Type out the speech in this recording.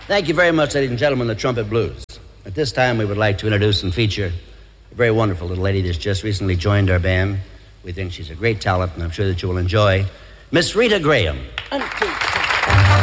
Thank you very much, ladies and gentlemen, the Trumpet Blues. At this time, we would like to introduce and feature a very wonderful little lady that's just recently joined our band. We think she's a great talent, and I'm sure that you will enjoy Miss Rita Graham. 1, 2.